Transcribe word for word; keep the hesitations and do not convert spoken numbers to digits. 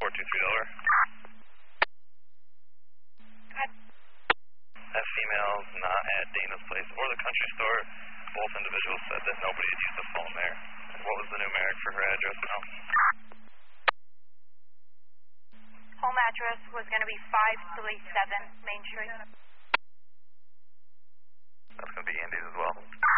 four two three Delaware. Go ahead. That female's not at Dana's place or the country store. Both individuals said that nobody had used the phone there. What was the numeric for her address now? Home address was going to be five three seven Main Street. That's going to be Andy's as well.